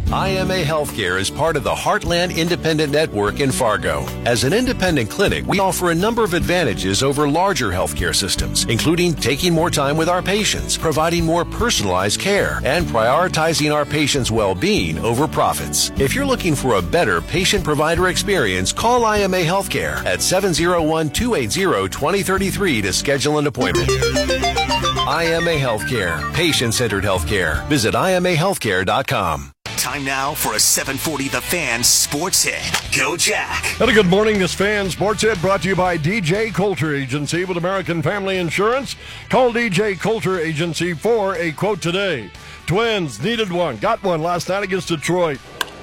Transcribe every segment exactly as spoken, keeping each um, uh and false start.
I M A Healthcare is part of the Heartland Independent Network in Fargo. As an independent clinic, we offer a number of advantages over larger healthcare systems, including taking more time with our patients, providing more personalized care, and prioritizing our patients' well-being over profits. If you're looking for a better patient-provider experience, call I M A Healthcare at seven oh one, two eight zero, two oh three three to schedule an appointment. I M A Healthcare, patient-centered healthcare. Visit I M A healthcare dot com. Time now for a seven forty The Fan Sports Hit. Go Jack. And a good morning, this Fan Sports Hit brought to you by D J Coulter Agency with American Family Insurance. Call D J Coulter Agency for a quote today. Twins needed one, got one last night against Detroit.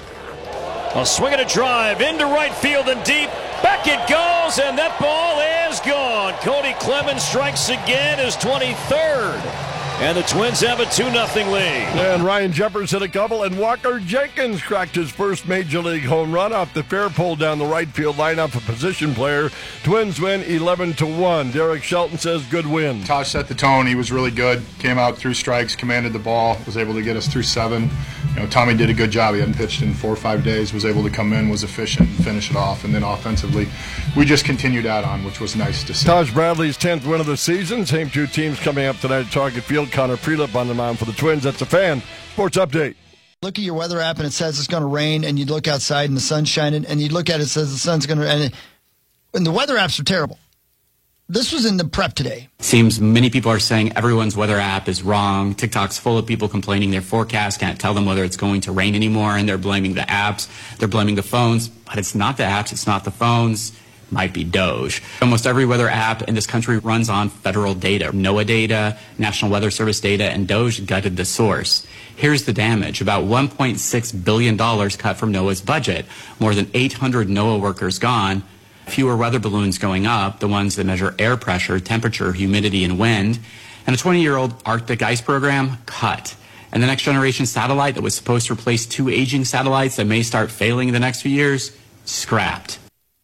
A swing and a drive into right field and deep. Back it goes, and that ball is gone. Cody Clemens strikes again, his twenty-third. And the Twins have a two nothing lead. And Ryan Jeffers hit a couple, and Walker Jenkins cracked his first Major League home run off the fair pole down the right field line off a position player. Twins win eleven to one. Derek Shelton says good win. Tosh set the tone. He was really good. Came out through strikes, commanded the ball, was able to get us through seven. You know, Tommy did a good job. He hadn't pitched in four or five days, was able to come in, was efficient, and finish it off. And then offensively, we just continued that on, which was nice to see. Taj Bradley's tenth win of the season. Same two teams coming up tonight at Target Field. Connor Prelip on the mound for the Twins. That's a Fan Sports Update. Look at your weather app and it says it's going to rain, and you look outside and the sun's shining, and you look at it, it says the sun's going to, and, it, and the weather apps are terrible. This was in the prep today. Seems many people are saying everyone's weather app is wrong. TikTok's full of people complaining their forecast can't tell them whether it's going to rain anymore, and they're blaming the apps. They're blaming the phones, but it's not the apps. It's not the phones. Might be Doge. Almost every weather app in this country runs on federal data. NOAA data, National Weather Service data, and Doge gutted the source. Here's the damage. About one point six billion dollars cut from NOAA's budget. More than eight hundred NOAA workers gone. Fewer weather balloons going up, the ones that measure air pressure, temperature, humidity, and wind. And a twenty-year-old Arctic ice program cut. And the next generation satellite that was supposed to replace two aging satellites that may start failing in the next few years, scrapped.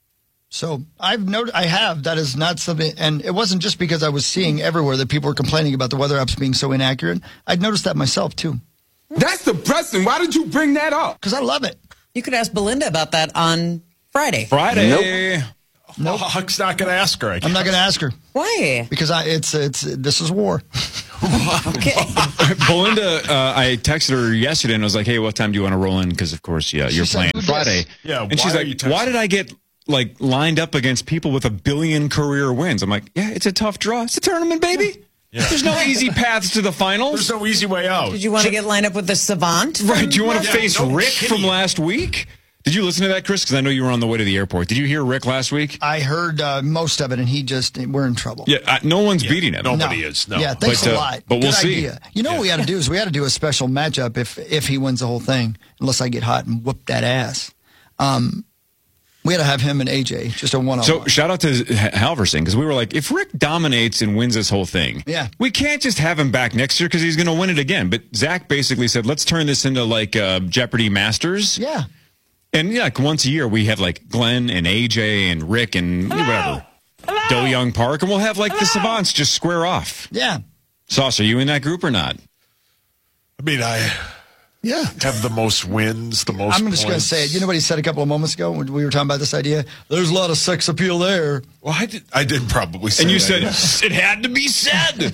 So I've noted, I have, that is not something, and it wasn't just because I was seeing everywhere that people were complaining about the weather apps being so inaccurate. I'd noticed that myself, too. That's depressing. Why did you bring that up? Because I love it. You could ask Belinda about that on Friday. Friday. Nope. Nope. Huck's not going to ask her. I guess. I'm not going to ask her. Why? Because I, it's, it's, this is war. Okay. Belinda, uh, I texted her yesterday and I was like, hey, what time do you want to roll in? Because, of course, yeah, you're She playing said, Friday. yes. Yeah, and she's like, why did I get like lined up against people with a billion career wins? I'm like, yeah, it's a tough draw. It's a tournament, baby. Yeah. There's no easy paths to the finals. There's no easy way out. Did you want to get lined up with the savant? Right. Do you want to yeah, face no Rick kidding. from last week? Did you listen to that, Chris? Because I know you were on the way to the airport. Did you hear Rick last week? I heard uh, most of it, and he just, we're in trouble. Yeah, uh, no one's Yeah, beating him. Nobody No. is. No. Yeah, thanks But, a uh, lot. but we'll Good see. idea. You know what we got to do is we got to do a special matchup if if he wins the whole thing, unless I get hot and whoop that ass. Um, we got to have him and A J, just a one-on-one. So shout out to Halverson, because we were like, if Rick dominates and wins this whole thing, Yeah. we can't just have him back next year because he's going to win it again. But Zach basically said, let's turn this into like uh, Jeopardy Masters. Yeah. And yeah, like once a year we have like Glenn and A J and Rick and Hello? whatever. Hello? Do Young Park, and we'll have like Hello? the savants just square off. Yeah. Sauce, are you in that group or not? I mean, I Yeah. have the most wins, the most I'm just going to points. say it. You know what he said a couple of moments ago when we were talking about this idea? There's a lot of sex appeal there. Well, I did, I did probably say And you that, said, yeah. it had to be said.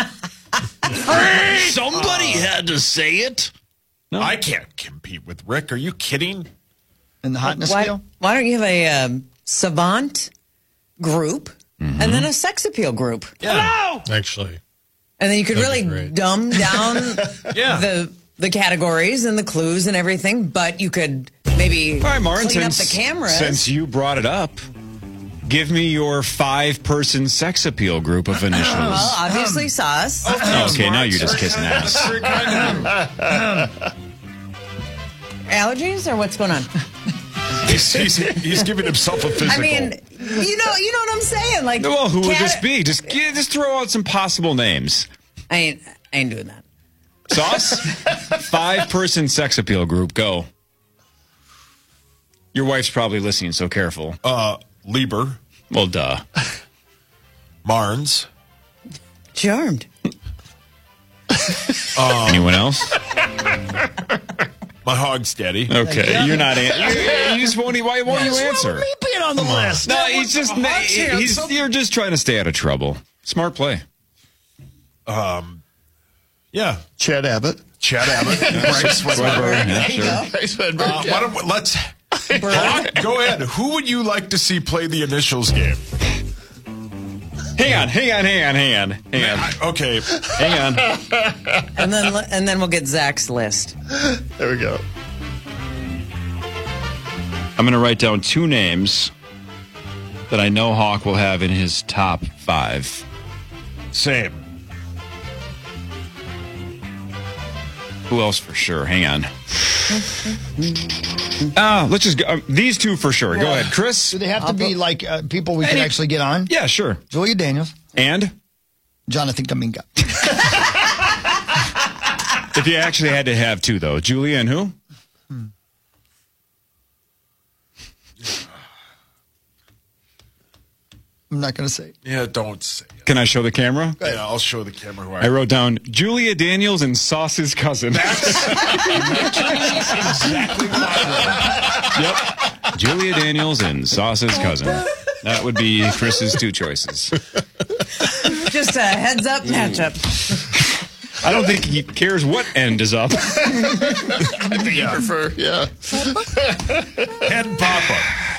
Somebody had to say it. No. I can't compete with Rick. Are you kidding? In the hotness Why, scale? why don't you have a um, savant group and then a sex appeal group? Yeah. Actually. And then you could That'd be really great. dumb down Yeah. the the categories and the clues and everything, but you could maybe All right, Martin, clean since, up the cameras. since you brought it up, give me your five-person sex appeal group of initials. well, obviously, sauce. okay, now you're just kissing ass. Allergies or what's going on? He's, he's, he's giving himself a physical. I mean, you know, you know what I'm saying. Like, Well, who would cat- this be? Just yeah, just throw out some possible names. I ain't, I ain't doing that. Sauce? Five-person sex appeal group. Go. Your wife's probably listening, so careful. uh, Lieber, Well, duh. Marnes, Charmed. Anyone else? My hog's steady. Okay, you're not. An- you, you just won't. Why won't you What's wrong answer? with me being on the list? No, he's just. He's, you're just trying to stay out of trouble. Smart play. Um, yeah. Chad Abbott. Chad Abbott. Greg Swedberg. Yeah, sure. Greg Swedberg. Uh, why don't we, let's Hawk, go ahead. Who would you like to see play the initials game? Hang on, hang on, hang on, hang on, hang on. I, okay, hang on. And then and then we'll get Zach's list. There we go. I'm going to write down two names that I know Hawk will have in his top five. Same. Who else for sure? Hang on. Ah, let's just go. Uh, these two for sure. Go ahead, Chris. Do they have to be like uh, people we can Any- actually get on? Yeah, sure. Julia Daniels. And Jonathan Kaminga. if you actually had to have two, though, Julia and who? Hmm. I'm not going to say. Yeah, don't say it. Can I show the camera? Yeah, I'll show the camera who I, I wrote down Julia Daniels and Sauce's cousin. exactly Yep. Julia Daniels and Sauce's cousin. That would be Chris's two choices. Just a heads up matchup. I don't think he cares what end is up. I think you prefer, yeah. and Papa.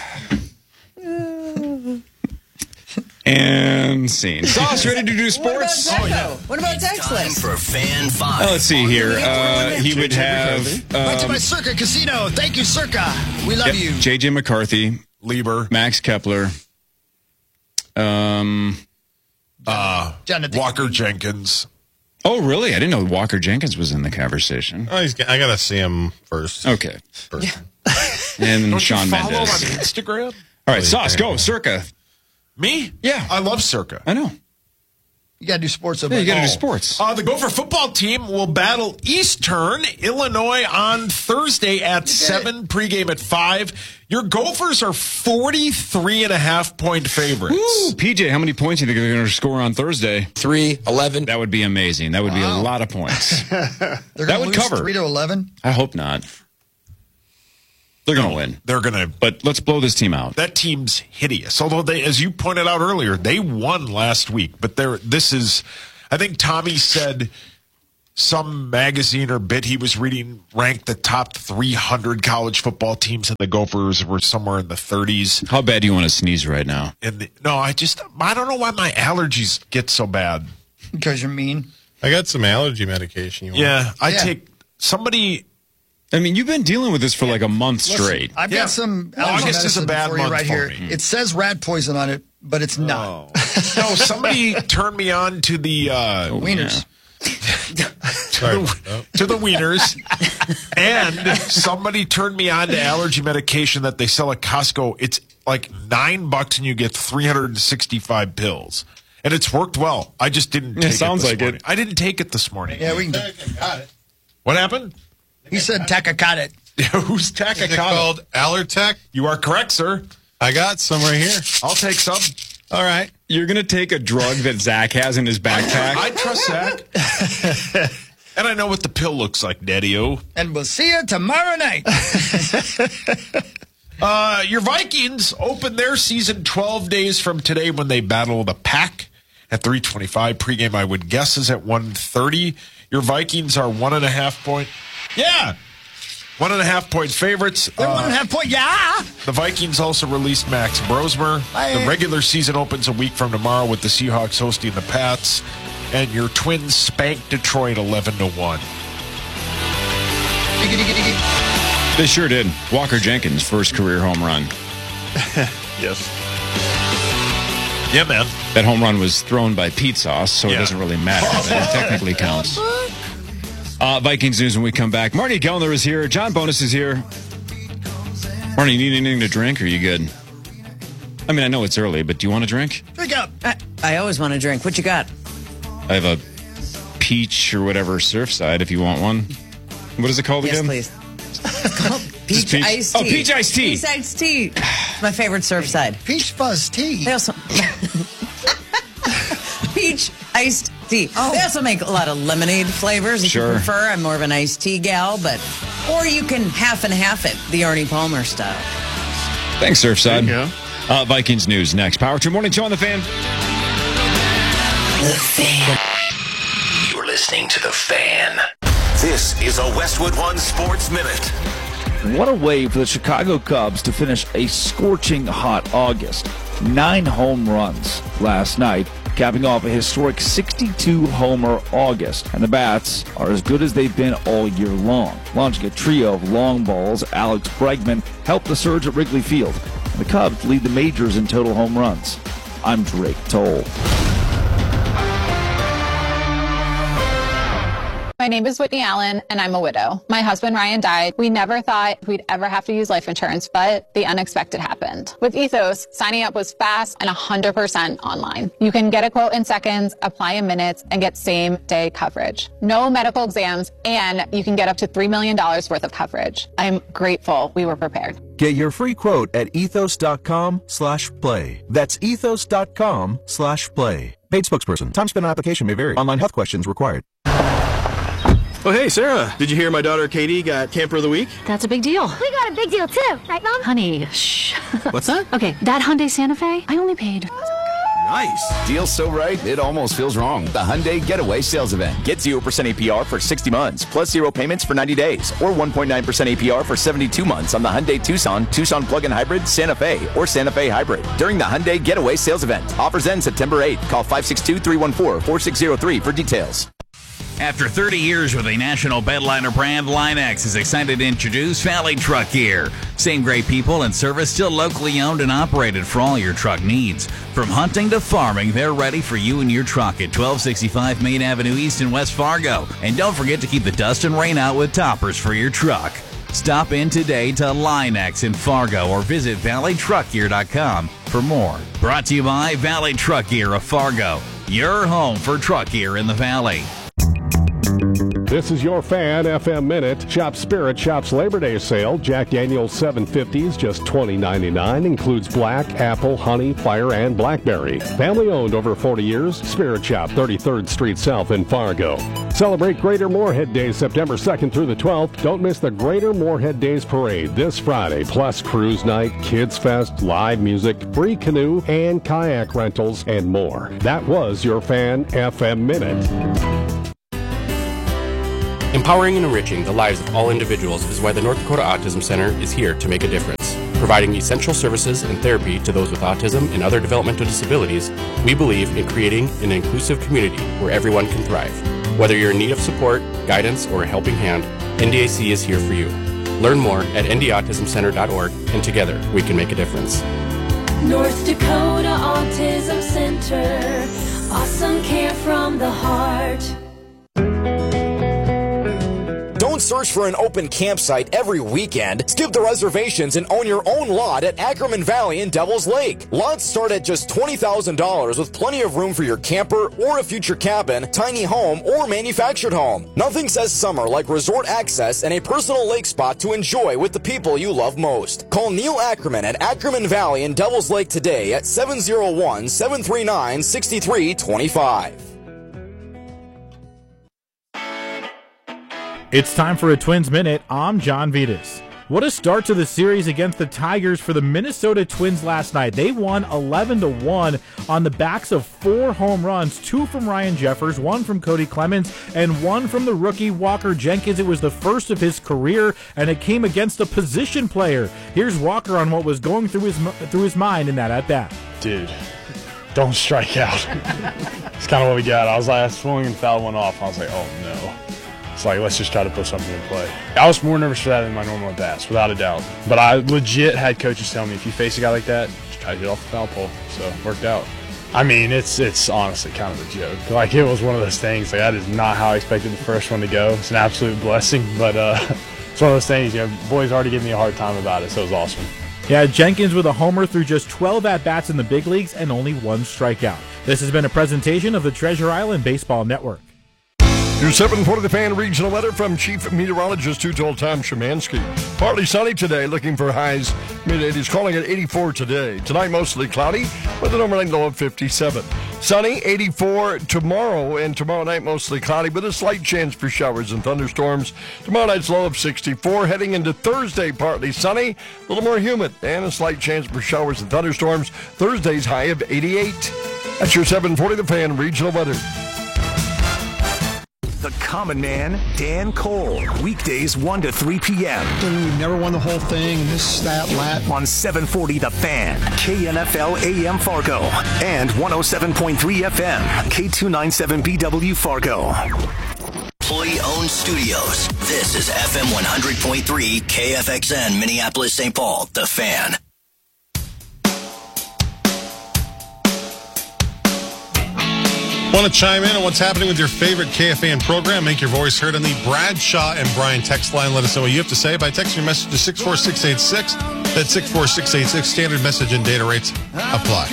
And scene. Sauce, ready to do sports? What about, oh, yeah. What about Zach's list? For Fan Five. Oh, let's see here. Uh, he would have Right to um, my Circa Casino. Thank you, Circa. We love yep, you. J J McCarthy, Lieber, Max Kepler, um, uh, Jonathan. Walker Jenkins. Oh, really? I didn't know Walker Jenkins was in the conversation. Oh, he's, I got to see him first. Okay. First. And then Don't Sean you follow Mendes. on Instagram? All right, Sauce, go. Circa. Me? Yeah. I love Circa. I know. You got to do sports. Yeah, you got to do Oh. sports. Uh, the Gopher football team will battle Eastern Illinois on Thursday at seven, pregame at five. Your Gophers are forty-three and a half point favorites. Woo, P J, how many points do you think they're going to score on Thursday? Three, eleven. That would be amazing. That would Wow. be a lot of points. They're that gonna would lose cover. three to eleven. I hope not. They're going to win. They're going to. But let's blow this team out. That team's hideous. Although they, as you pointed out earlier, they won last week. But they're, this is, I think Tommy said some magazine or bit he was reading ranked the top three hundred college football teams, and the Gophers were somewhere in the thirties. How bad do you want to sneeze right now? And the, no, I just, I don't know why my allergies get so bad. Because you're mean. I got some allergy medication. You want? Yeah, I Yeah. take somebody. I mean, you've been dealing with this for like a month Listen, straight. I've Yeah. got some allergy August is a medicine bad for you month right for here. me. It says rat poison on it, but it's not. No, somebody turned me on to the uh, Wieners. Sorry. to the wieners, and somebody turned me on to allergy medication that they sell at Costco. It's like nine bucks, and you get three hundred and sixty-five pills, and it's worked well. I just didn't. Take It sounds it this like morning. it. I didn't take it this morning. Yeah, we can. Got it. What happened? He said Takakata. Who's Is it Takakata? called Allertech? You are correct, sir. I got some right here. I'll take some. All right. You're going to take a drug that Zach has in his backpack? I trust Zach. And I know what the pill looks like, Daddy-O. And we'll see you tomorrow night. Uh, your Vikings open their season twelve days from today when they battle the Pack at three twenty-five. Pregame, I would guess, is at one thirty. Your Vikings are one and a half point. Yeah. One and a half point favorites. They're Uh, one and a half point. Yeah. The Vikings also released Max Brosmer. Hey. The regular season opens a week from tomorrow with the Seahawks hosting the Pats. And your Twins spanked Detroit eleven to one. They sure did. Walker Jenkins' first career home run. Yes. Yeah, man. That home run was thrown by Pete Sauce, so Yeah. it doesn't really matter. It technically counts. Uh, Vikings news when we come back. Marty Kellner is here. John Bonus is here. Marty, you need anything to drink, or are you good? I mean, I know it's early, but do you want a drink? Drink up. I, I always want a drink. What you got? I have a peach or whatever Surfside if you want one. What is it called Yes, again? please. It's called peach, peach- iced tea. oh, peach iced tea. Peach iced tea. It's my favorite Surfside. Peach fuzz tea. They also peach iced tea. Oh. They also make a lot of lemonade flavors if Sure. you prefer. I'm more of an iced tea gal, but Or you can half and half it, the Arnie Palmer style. Thanks, Surfside. Uh, Vikings news next. Power Trip Morning Show on The Fan. The Fan. You're listening to The Fan. This is a Westwood One Sports Minute. What a way for the Chicago Cubs to finish a scorching hot August. Nine home runs last night, capping off a historic sixty-two homer August. And the bats are as good as they've been all year long. Launching a trio of long balls, Alex Bregman helped the surge at Wrigley Field. And the Cubs lead the majors in total home runs. I'm Drake Toll. My name is Whitney Allen, and I'm a widow. My husband, Ryan, died. We never thought we'd ever have to use life insurance, but the unexpected happened. With Ethos, signing up was fast and one hundred percent online. You can get a quote in seconds, apply in minutes, and get same-day coverage. No medical exams, and you can get up to three million dollars worth of coverage. I'm grateful we were prepared. Get your free quote at ethos.com slash play. That's ethos.com slash play. Paid spokesperson. Time spent on application may vary. Online health questions required. Oh, hey, Sarah. Did you hear my daughter Katie got Camper of the Week? That's a big deal. We got a big deal, too. Right, Mom? Honey, shh. What's that? Okay, that Hyundai Santa Fe, I only paid... Nice. Deal's so right, it almost feels wrong. The Hyundai Getaway Sales Event. Get zero percent A P R for sixty months, plus zero payments for ninety days, or one point nine percent A P R for seventy-two months on the Hyundai Tucson, Tucson Plug-in Hybrid, Santa Fe, or Santa Fe Hybrid during the Hyundai Getaway Sales Event. Offers end September eighth. Call five six two, three one four, four six zero three for details. After thirty years with a national bedliner brand, Line-X is excited to introduce Valley Truck Gear. Same great people and service, still locally owned and operated for all your truck needs. From hunting to farming, they're ready for you and your truck at twelve sixty-five Main Avenue East in West Fargo. And don't forget to keep the dust and rain out with toppers for your truck. Stop in today to Line-X in Fargo or visit valley truck gear dot com for more. Brought to you by Valley Truck Gear of Fargo, your home for truck gear in the Valley. This is your Fan F M Minute. Shop Spirit Shop's Labor Day sale. Jack Daniel's seven fifties, just twenty ninety-nine. Includes black, apple, honey, fire, and blackberry. Family owned over forty years. Spirit Shop, thirty-third Street South in Fargo. Celebrate Greater Moorhead Days September second through the twelfth. Don't miss the Greater Moorhead Days Parade this Friday. Plus cruise night, kids fest, live music, free canoe and kayak rentals, and more. That was your Fan F M Minute. Empowering and enriching the lives of all individuals is why the North Dakota Autism Center is here to make a difference. Providing essential services and therapy to those with autism and other developmental disabilities, we believe in creating an inclusive community where everyone can thrive. Whether you're in need of support, guidance, or a helping hand, N D A C is here for you. Learn more at n d autism center dot org, and together we can make a difference. North Dakota Autism Center. Awesome care from the heart. Don't search for an open campsite every weekend. Skip the reservations and own your own lot at Ackerman Valley in Devil's Lake. Lots start at just twenty thousand dollars with plenty of room for your camper or a future cabin, tiny home, or manufactured home. Nothing says summer like resort access and a personal lake spot to enjoy with the people you love most. Call Neil Ackerman at Ackerman Valley in Devil's Lake today at seven oh one, seven three nine, six three two five. It's time for a Twins Minute. I'm John Vitas. What a start to the series against the Tigers for the Minnesota Twins last night. They won eleven to one on the backs of four home runs, two from Ryan Jeffers, one from Cody Clemens, and one from the rookie Walker Jenkins. It was the first of his career, and it came against a position player. Here's Walker on what was going through his through his mind in that at-bat. Dude, don't strike out. It's kind of what we got. I was like, I swung and fouled one off. I was like, oh, no. It's like, let's just try to put something in play. I was more nervous for that than my normal at-bats, without a doubt. But I legit had coaches tell me, if you face a guy like that, just try to get off the foul pole. So it worked out. I mean, it's it's honestly kind of a joke. Like, it was one of those things. Like, that is not how I expected the first one to go. It's an absolute blessing. But uh, it's one of those things, you know, boys already giving me a hard time about it, so it was awesome. Yeah, Jenkins with a homer through just twelve at-bats in the big leagues and only one strikeout. This has been a presentation of the Treasure Island Baseball Network. Your seven forty The Fan regional weather from Chief Meteorologist who told Tom Szymanski. Partly sunny today, looking for highs mid-eighties, calling it eighty-four today. Tonight, mostly cloudy with an overnight low of fifty-seven. Sunny, eighty-four tomorrow, and tomorrow night, mostly cloudy with a slight chance for showers and thunderstorms. Tomorrow night's low of sixty-four. Heading into Thursday, partly sunny, a little more humid, and a slight chance for showers and thunderstorms. Thursday's high of eighty-eight. That's your seven forty The Fan regional weather. The Common Man, Dan Cole. Weekdays one to three p.m. We've never won the whole thing, this, that, lat. On seven forty The Fan, K N F L A M Fargo, and one oh seven point three F M, K two ninety-seven B W Fargo. Employee-owned studios. This is F M one hundred point three, K F X N, Minneapolis, Saint Paul, The Fan. Want to chime in on what's happening with your favorite K F A N program? Make your voice heard on the Bradshaw and Brian text line. Let us know what you have to say by texting your message to six four six eight six. That's six four six eight six. Standard message and data rates apply.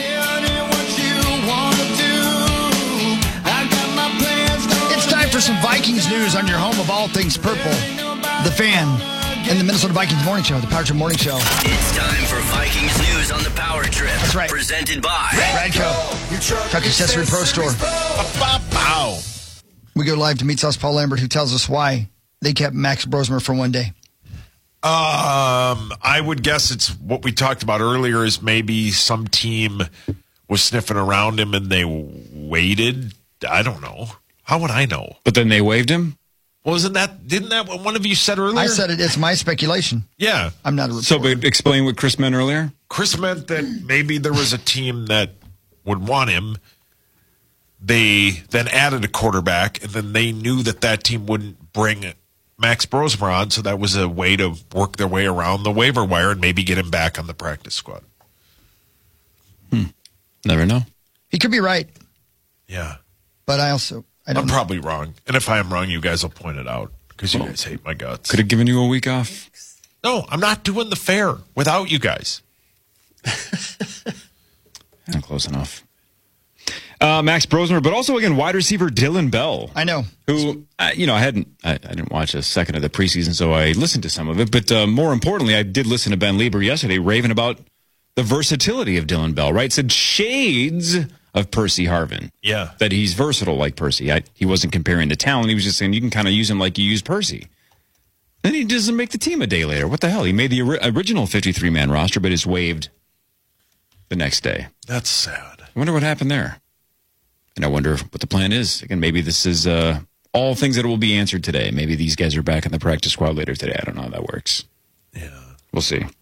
It's time for some Vikings news on your home of all things purple. The Fan and the Minnesota Vikings Morning Show, the Power Trip Morning Show. It's time for Vikings news on the Power Trip. That's right. Presented by Radco, Truck Accessory Pro Store. Wow. We go live to meet Sauce Paul Lambert, who tells us why they kept Max Brosmer for one day. Um, I would guess it's what we talked about earlier is maybe some team was sniffing around him and they waited. I don't know. How would I know? But then they waived him? Wasn't that, didn't that what one of you said earlier? I said it. It's my speculation. Yeah. I'm not a reporter. So, but explain what Chris meant earlier. Chris meant that maybe there was a team that would want him. They then added a quarterback, and then they knew that that team wouldn't bring Max Brosmer on, so that was a way to work their way around the waiver wire and maybe get him back on the practice squad. Hmm. Never know. He could be right. Yeah. But I also... I don't I'm know. probably wrong. And if I am wrong, you guys will point it out because you well, guys hate my guts. Could have given you a week off. No, I'm not doing the fair without you guys. Not close enough. Uh, Max Brosmer, but also, again, wide receiver Dylan Bell. I know. Who, uh, you know, I hadn't, I, I didn't watch a second of the preseason, so I listened to some of it. But uh, more importantly, I did listen to Ben Lieber yesterday raving about the versatility of Dylan Bell, right? Said shades of Percy Harvin. Yeah. That he's versatile like Percy. I, he wasn't comparing the talent. He was just saying you can kind of use him like you use Percy. Then he doesn't make the team a day later. What the hell? He made the ori- original fifty-three man roster, but is waived the next day. That's sad. I wonder what happened there. And I wonder what the plan is. Again, maybe this is uh, all things that will be answered today. Maybe these guys are back in the practice squad later today. I don't know how that works. Yeah. We'll see.